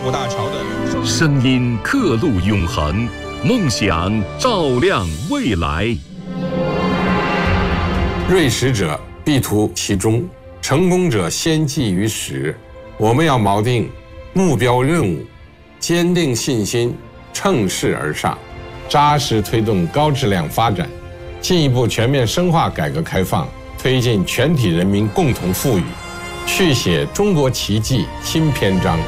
虎大桥的声音刻录永恒，梦想照亮未来。 锐识者必图其中，成功者先记于始。我们要锚定目标任务，坚定信心，乘势而上，扎实推动高质量发展，进一步全面深化改革开放，推进全体人民共同富裕，续写中国奇迹新篇章。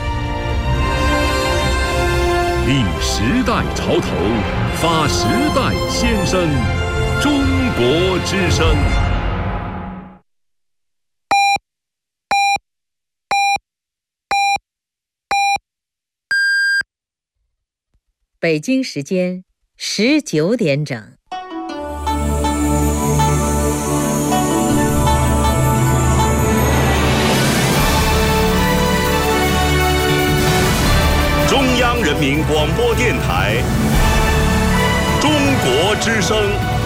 立时代潮头，发时代先声，中国之声。 北京时间19点整。 中央人民广播电台中国之声。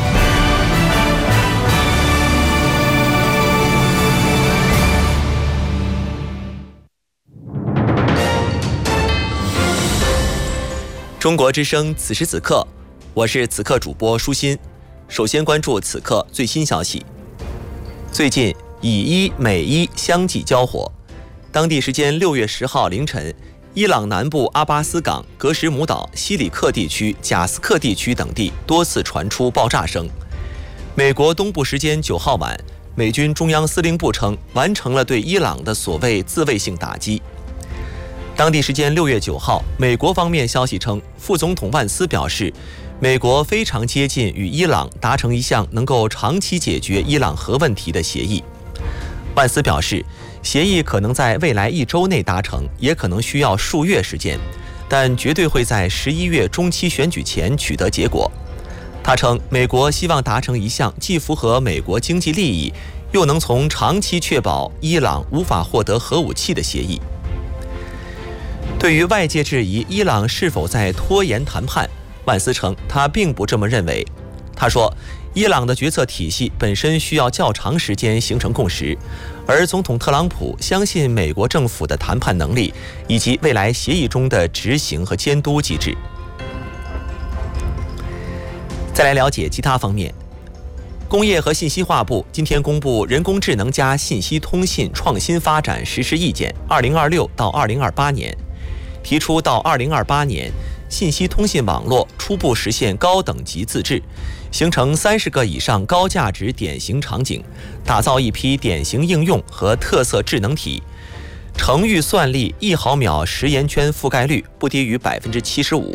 中国之声，此时此刻，我是此刻主播舒心。首先关注此刻最新消息。最近，以伊美伊相继交火。当地时间6月10号凌晨，伊朗南部阿巴斯港、格什姆岛、西里克地区、贾斯克地区等地多次传出爆炸声。美国东部时间9号晚，美军中央司令部称完成了对伊朗的所谓自卫性打击。当地时间6月9号，美国方面消息称，副总统万斯表示，美国非常接近与伊朗达成一项能够长期解决伊朗核问题的协议。万斯表示，协议可能在未来1周内达成，也可能需要数月时间，但绝对会在11月中期选举前取得结果。他称，美国希望达成一项既符合美国经济利益，又能从长期确保伊朗无法获得核武器的协议。对于外界质疑伊朗是否在拖延谈判，万斯称他并不这么认为。他说，伊朗的决策体系本身需要较长时间形成共识，而总统特朗普相信美国政府的谈判能力以及未来协议中的执行和监督机制。再来了解其他方面。工业和信息化部今天公布《人工智能加信息通信创新发展实施意见（2026到2028年）》，提出到2028年，信息通信网络初步实现高等级自治，形成30个以上高价值典型场景，打造一批典型应用和特色智能体，程域算力1毫秒时延圈覆盖率不低于75%。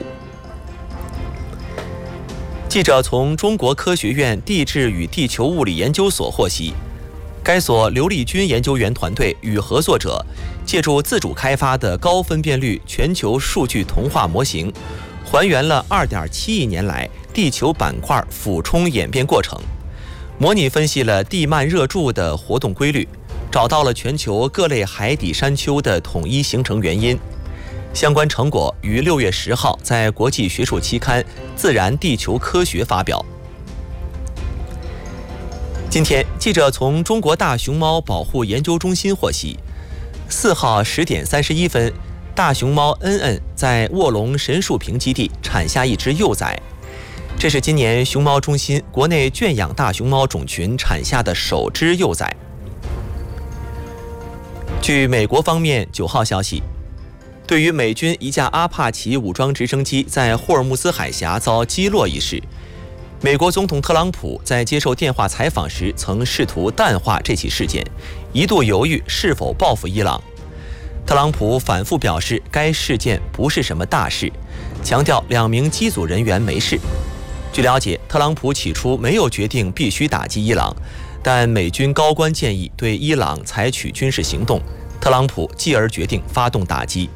记者从中国科学院地质与地球物理研究所获悉，该所刘立军研究员团队与合作者借助自主开发的高分辨率全球数据同化模型，还原了2.7亿年来地球板块俯冲演变过程，模拟分析了地幔热柱的活动规律，找到了全球各类海底山丘的统一形成原因。相关成果于6月10号在国际学术期刊《自然地球科学》发表。今天，记者从中国大熊猫保护研究中心获悉，4号10点31分，大熊猫恩恩在卧龙神树坪基地产下一只幼崽，这是今年熊猫中心国内圈养大熊猫种群产下的首只幼崽。据美国方面9号消息，对于美军一架阿帕奇武装直升机在霍尔木兹海峡遭击落一事，美国总统特朗普在接受电话采访时曾试图淡化这起事件，一度犹豫是否报复伊朗。特朗普反复表示该事件不是什么大事，强调2名机组人员没事。据了解，特朗普起初没有决定必须打击伊朗，但美军高官建议对伊朗采取军事行动，特朗普继而决定发动打击。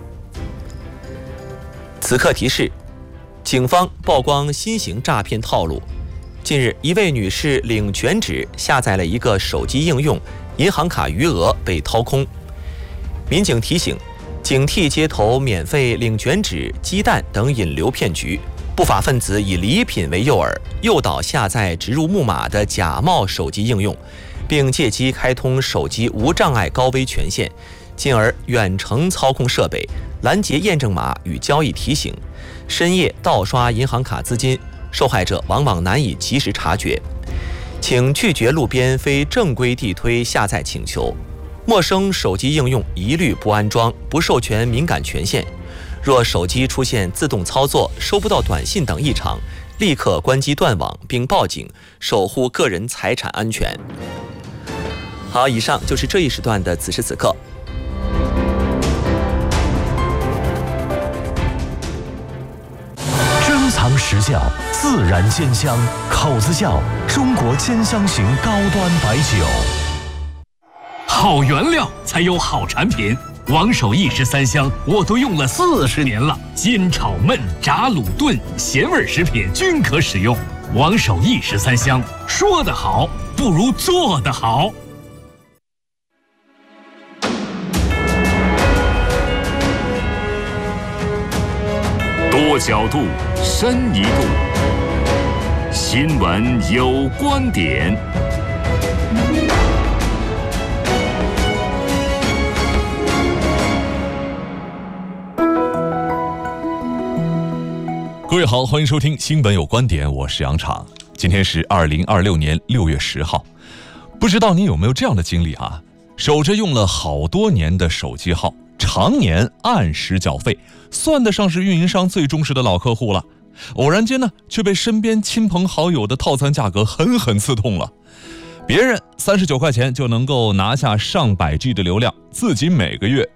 此刻提示，警方曝光新型诈骗套路。近日，一位女士领卷纸下载了一个手机应用，银行卡余额被掏空。民警提醒，警惕街头免费领卷纸、鸡蛋等引流骗局。不法分子以礼品为诱饵，诱导下载植入木马的假冒手机应用，并借机开通手机无障碍高危权限， 进而远程操控设备，拦截验证码与交易提醒，深夜盗刷银行卡资金，受害者往往难以及时察觉。请拒绝路边非正规地推下载请求。陌生手机应用一律不安装，不授权敏感权限。若手机出现自动操作、收不到短信等异常，立刻关机断网并报警，守护个人财产安全。好，以上就是这一时段的此时此刻。 珍藏实窖，自然鲜香，口子窖中国兼香型高端白酒。 好原料才有好产品，王守义13香我都用了40年了，煎炒焖炸卤炖咸味食品均可使用。王守义13香，说得好不如做得好。 多角度，深一度，新闻有观点。 各位好，欢迎收听新闻有观点，我是杨昶。今天是2026年6月10号，不知道你有没有这样的经历啊？守着用了好多年的手机号，常年按时缴费，算得上是运营商最忠实的老客户了。偶然间呢，却被身边亲朋好友的套餐价格狠狠刺痛了。别人39块钱就能够拿下上百 G 的流量，自己每个月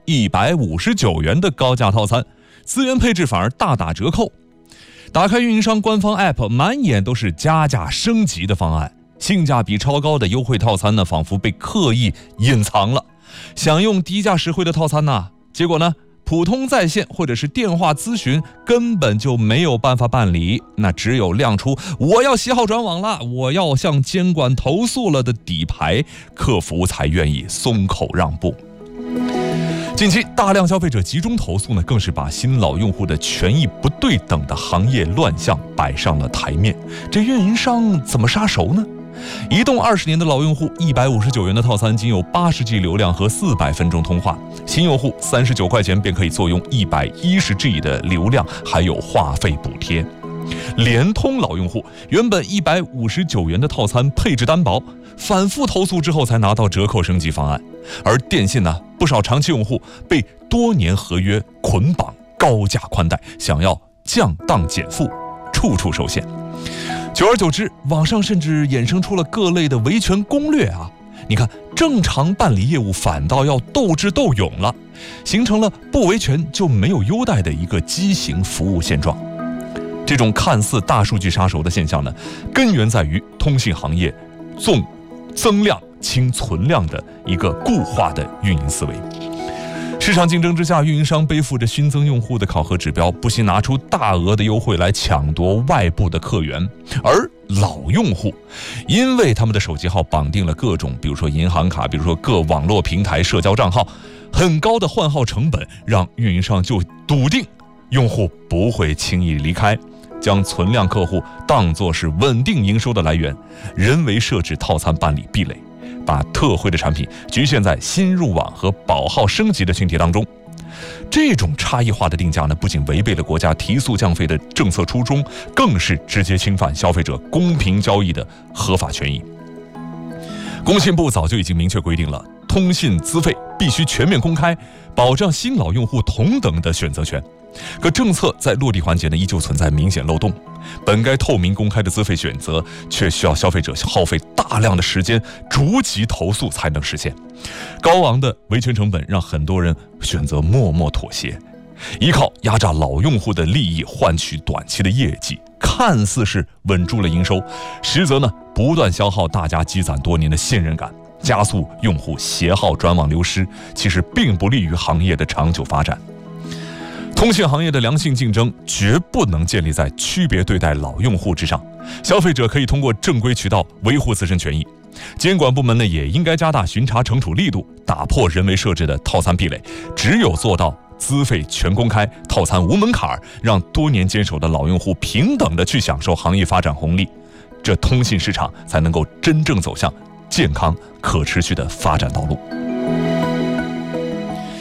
159元的高价套餐，资源配置反而大打折扣。打开运营商官方 App， 满眼都是加价升级的方案，性价比超高的优惠套餐呢，仿佛被刻意隐藏了。想用低价实惠的套餐呢，结果呢，普通在线或者是电话咨询根本就没有办法办理，那只有亮出我要携号转网了，我要向监管投诉了的底牌，客服才愿意松口让步。近期大量消费者集中投诉呢，更是把新老用户的权益不对等的行业乱象摆上了台面。这运营商怎么杀熟呢？移动20年的老用户159元的套餐仅有80G 流量和400分钟通话，新用户39块钱便可以坐拥110G 的流量，还有话费补贴。联通老用户原本159元的套餐配置单薄，反复投诉之后才拿到折扣升级方案。而电信呢，不少长期用户被多年合约捆绑高价宽带，想要降档减负，处处受限。久而久之，网上甚至衍生出了各类的维权攻略啊！你看，正常办理业务反倒要斗智斗勇了，形成了不维权就没有优待的一个畸形服务现状。这种看似大数据杀熟的现象呢，根源在于通信行业重增量轻存量的一个固化的运营思维。市场竞争之下，运营商背负着新增用户的考核指标，不惜拿出大额的优惠来抢夺外部的客源。而老用户因为他们的手机号绑定了各种，比如说银行卡，比如说各网络平台社交账号，很高的换号成本让运营商就笃定用户不会轻易离开，将存量客户当作是稳定营收的来源，人为设置套餐办理壁垒，把特惠的产品局限在新入网和保号升级的群体当中。这种差异化的定价呢，不仅违背了国家提速降费的政策初衷，更是直接侵犯消费者公平交易的合法权益。工信部早就已经明确规定了，通信资费必须全面公开，保障新老用户同等的选择权。可政策在落地环节呢，依旧存在明显漏洞。本该透明公开的资费选择，却需要消费者耗费大量的时间逐级投诉才能实现。高昂的维权成本让很多人选择默默妥协，依靠压榨老用户的利益换取短期的业绩，看似是稳住了营收，实则呢不断消耗大家积攒多年的信任感，加速用户携号转网流失，其实并不利于行业的长久发展。通信行业的良性竞争绝不能建立在区别对待老用户之上，消费者可以通过正规渠道维护自身权益。监管部门呢，也应该加大巡查惩处力度，打破人为设置的套餐壁垒。只有做到资费全公开，套餐无门槛，让多年坚守的老用户平等的去享受行业发展红利，这通信市场才能够真正走向健康可持续的发展道路。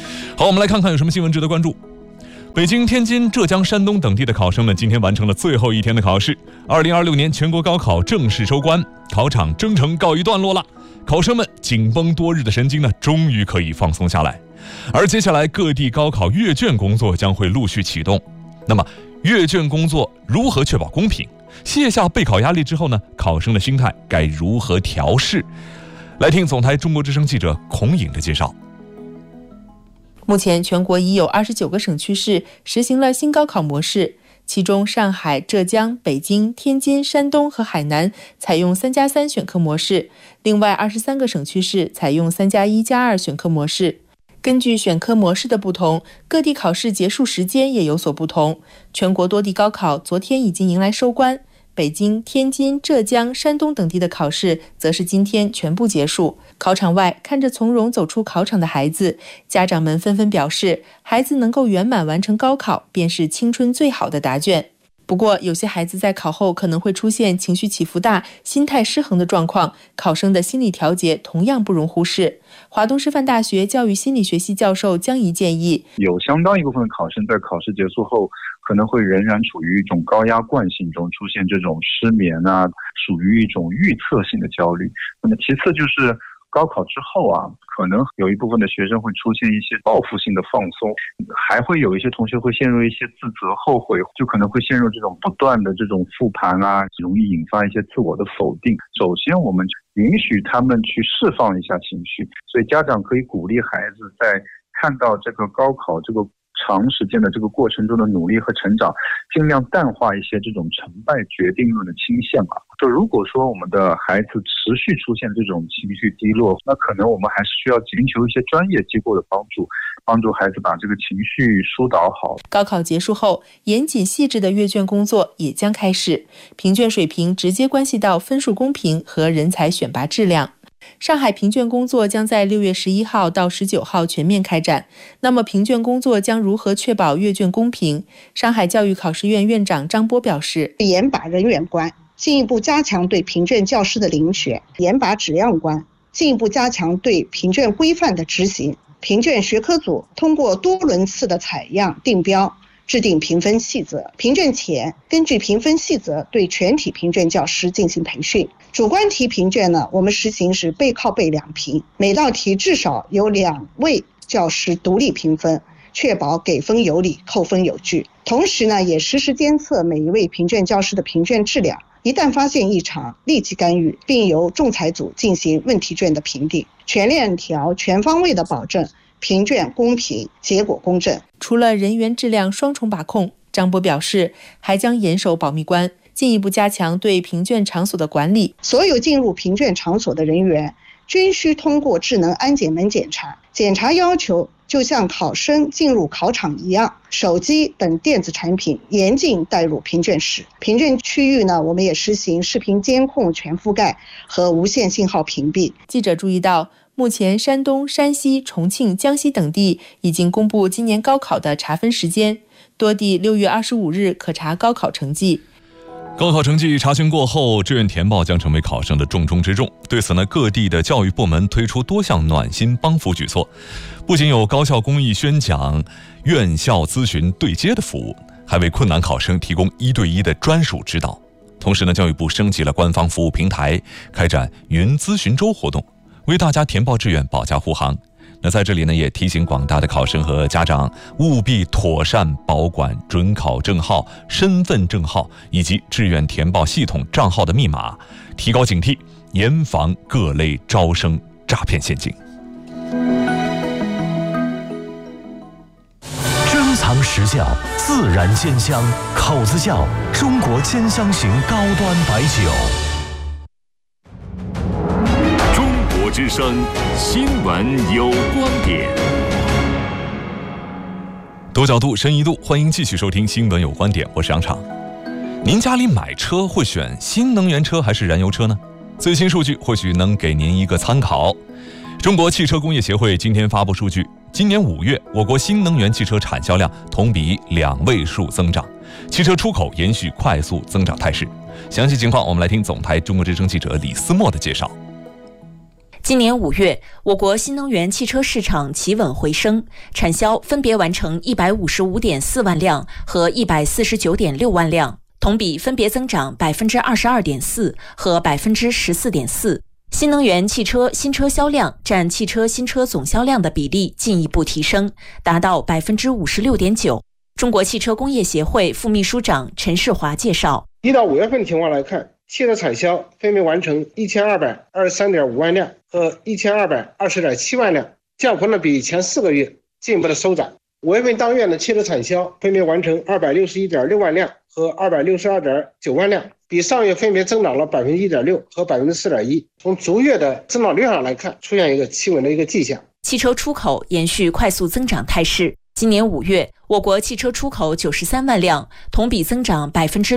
好，我们来看看有什么新闻值得关注。北京、天津、浙江、山东等地的考生们今天完成了最后一天的考试。2026年全国高考正式收官，考场征程告一段落了。考生们紧绷多日的神经呢，终于可以放松下来。而接下来各地高考阅卷工作将会陆续启动。那么阅卷工作如何确保公平？卸下备考压力之后呢，考生的心态该如何调试？来听总台中国之声记者孔颖的介绍。 目前全国已有29个省区市实行了新高考模式，其中上海、浙江、北京、天津、山东和海南采用3+3选课模式，另外23个省区市采用3+1+2选课模式。根据选科模式的不同，各地考试结束时间也有所不同。全国多地高考昨天已经迎来收官，北京、天津、浙江、山东等地的考试则是今天全部结束。考场外看着从容走出考场的孩子，家长们纷纷表示，孩子能够圆满完成高考，便是青春最好的答卷。不过，有些孩子在考后可能会出现情绪起伏大、心态失衡的状况，考生的心理调节同样不容忽视。华东师范大学教育心理学系教授江怡建议， 有相当一部分考生在考试结束后，可能会仍然处于一种高压惯性中，出现这种失眠啊，属于一种预测性的焦虑。那么其次就是高考之后啊，可能有一部分的学生会出现一些报复性的放松，还会有一些同学会陷入一些自责后悔，就可能会陷入这种不断的这种复盘啊，容易引发一些自我的否定。首先我们允许他们去释放一下情绪，所以家长可以鼓励孩子在看到这个高考这个长时间的这个过程中的努力和成长，尽量淡化一些这种成败决定论的倾向啊。就如果说我们的孩子持续出现这种情绪低落，那可能我们还是需要寻求一些专业机构的帮助，帮助孩子把这个情绪疏导好。 高考结束后，严谨细致的阅卷工作也将开始，评卷水平直接关系到分数公平和人才选拔质量。上海评卷工作将在6月11号到19号全面开展。那么评卷工作将如何确保阅卷公平？上海教育考试院院长张波表示， 严把人员关，进一步加强对评卷教师的遴选；严把质量关，进一步加强对评卷规范的执行。评卷学科组通过多轮次的采样定标，制定评分细则。评卷前，根据评分细则对全体评卷教师进行培训。主观题评卷呢，我们实行是背靠背两评，每道题至少有2位教师独立评分，确保给分有理，扣分有据。同时呢，也实时监测每一位评卷教师的评卷质量，一旦发现异常，立即干预，并由仲裁组进行问题卷的评定，全链条、全方位的保证评卷公平，结果公正。 除了人员质量双重把控，张波表示，还将严守保密关，进一步加强对评卷场所的管理。 所有进入评卷场所的人员均需通过智能安检门检查，检查要求就像考生进入考场一样，手机等电子产品严禁带入评卷室。评卷区域呢，我们也实行视频监控全覆盖和无线信号屏蔽。 记者注意到，目前山东、山西、重庆、江西等地已经公布今年高考的查分时间，多地6月25日可查高考成绩。 高考成绩查询过后，志愿填报将成为考生的重中之重。对此呢，各地的教育部门推出多项暖心帮扶举措，不仅有高校公益宣讲、院校咨询对接的服务，还为困难考生提供1对1的专属指导。同时呢，教育部升级了官方服务平台，开展云咨询周活动，为大家填报志愿保驾护航。那在这里呢，也提醒广大的考生和家长，务必妥善保管准考证号、身份证号以及志愿填报系统账号的密码，提高警惕，严防各类招生诈骗陷阱。 珍藏实教，自然鲜香，口子窖，中国兼香型高端白酒。 之声新闻有观点， 多角度，深一度，欢迎继续收听新闻有观点，我是杨畅。您家里买车会选新能源车还是燃油车呢？最新数据或许能给您一个参考。中国汽车工业协会今天发布数据，今年5月，我国新能源汽车产销量同比2位数增长，汽车出口延续快速增长态势。详细情况，我们来听总台中国之声记者李思墨的介绍。 今年5月，我国新能源汽车市场企稳回升，产销分别完成155.4万辆和149.6万辆，同比分别增长22.4%和14.4%。新能源汽车新车销量占汽车新车总销量的比例进一步提升，达到56.9%。中国汽车工业协会副秘书长陈世华介绍 ，1到5月份情况来看，汽车产销分别完成1223.5万辆和1220.7万辆，降幅呢比前4个月进一步的收窄。5月份当月呢，汽车产销分别完成261.6万辆和262.9万辆，比上月分别增长了1.6%和4.1%。从逐月的增长率上来看，出现一个企稳的一个迹象。 汽车出口延续快速增长态势。今年5月，我国汽车出口93万辆，同比增长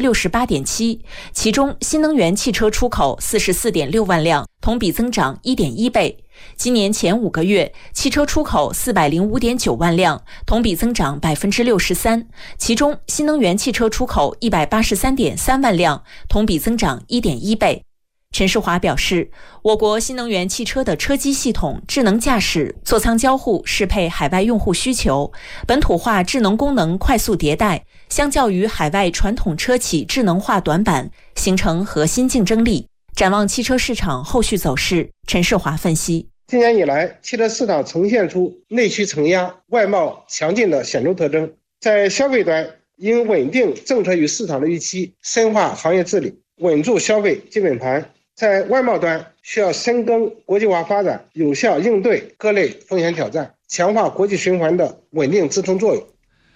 68.7%，其中新能源汽车出口44.6万辆，同比增长1.1倍。今年前5个月，汽车出口405.9万辆，同比增长63%，其中新能源汽车出口183.3万辆，同比增长1.1倍。陈世华表示，我国新能源汽车的车机系统、智能驾驶、座舱交互适配海外用户需求，本土化智能功能快速迭代，相较于海外传统车企智能化短板，形成核心竞争力。展望汽车市场后续走势，陈世华分析， 今年以来，汽车市场呈现出内需承压、外贸强劲的显著特征。在消费端，应稳定政策与市场的预期，深化行业治理，稳住消费基本盘；在外贸端，需要深耕国际化发展，有效应对各类风险挑战，强化国际循环的稳定支撑作用。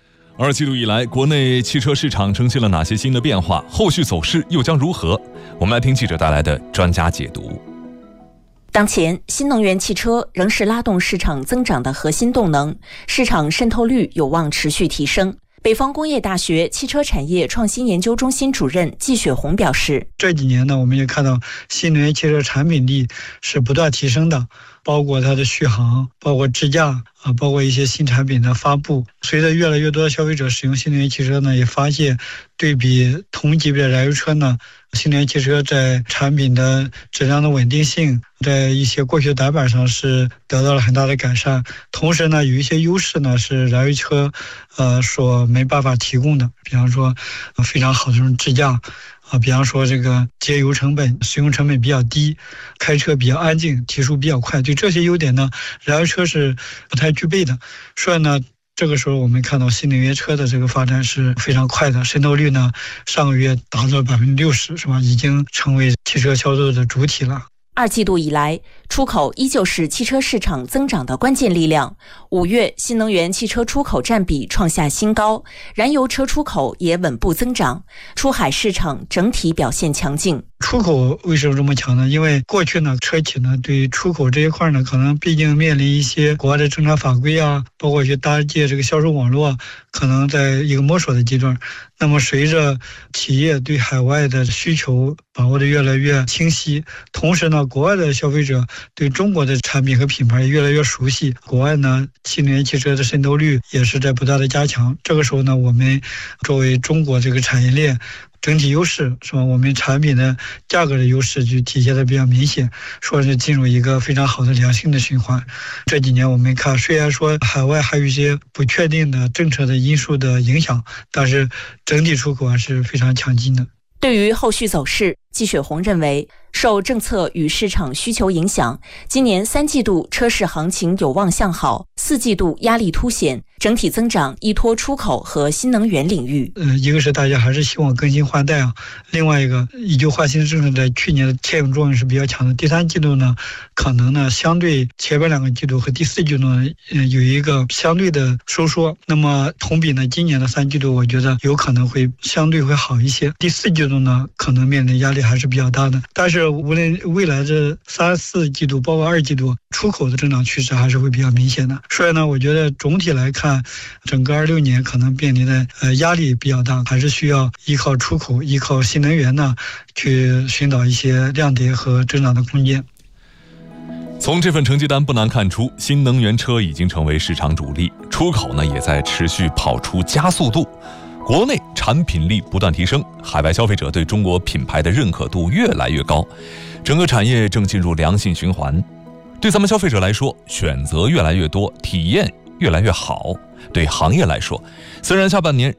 2季度以来，国内汽车市场呈现了哪些新的变化？后续走势又将如何？我们来听记者带来的专家解读。 当前，新能源汽车仍是拉动市场增长的核心动能，市场渗透率有望持续提升。北方工业大学汽车产业创新研究中心主任季雪红表示， 这几年呢，我们也看到新能源汽车产品力是不断提升的，包括它的续航，包括智驾包括一些新产品的发布。随着越来越多的消费者使用新能源汽车呢，也发现对比同级别的燃油车呢，新能源汽车在产品的质量的稳定性，在一些过去短板上是得到了很大的改善。同时呢，有一些优势呢是燃油车所没办法提供的，比方说非常好的这种智驾比方说这个节油成本、使用成本比较低，开车比较安静，提速比较快。对这些优点呢，燃油车是不太具备的。所以呢，这个时候我们看到新能源车的这个发展是非常快的，渗透率呢上个月达到了60%，是吧？已经成为汽车销售的主体了。 2季度以来，出口依旧是汽车市场增长的关键力量。5月，新能源汽车出口占比创下新高，燃油车出口也稳步增长，出海市场整体表现强劲。 出口为什么这么强呢？因为过去呢，车企呢对出口这一块呢，可能毕竟面临一些国外的政策法规包括去搭建这个销售网络，可能在一个摸索的阶段。那么随着企业对海外的需求把握的越来越清晰，同时呢，国外的消费者对中国的产品和品牌也越来越熟悉，国外呢新能源汽车的渗透率也是在不断的加强。这个时候呢，我们作为中国这个产业链整体优势，是吧？我们产品的价格的优势就体现的比较明显，说是进入一个非常好的良性的循环。这几年我们看，虽然说海外还有一些不确定的政策的因素的影响，但是整体出口还是非常强劲的。 对于后续走势，季雪红认为，受政策与市场需求影响，今年3季度车市行情有望向好，4季度压力凸显，整体增长依托出口和新能源领域。 一个是大家还是希望更新换代另外一个以旧换新政策在去年的牵引作用是比较强的。第3季度呢，可能呢相对前面2个季度和第4季度呢有一个相对的收缩。那么同比呢，今年的3季度我觉得有可能会相对会好一些。第4季度呢，可能面临压力还是比较大的。但是无论未来这3、4季度，包括2季度，出口的增长趋势还是会比较明显的。所以呢，我觉得总体来看，整个26年可能面临的压力比较大，还是需要依靠出口、依靠新能源呢，去寻找一些亮点和增长的空间。 从这份成绩单不难看出，新能源车已经成为市场主力，出口呢也在持续跑出加速度。国内产品力不断提升，海外消费者对中国品牌的认可度越来越高，整个产业正进入良性循环。 对咱们消费者来说，选择越来越多，体验越来越好。对行业来说，虽然下半年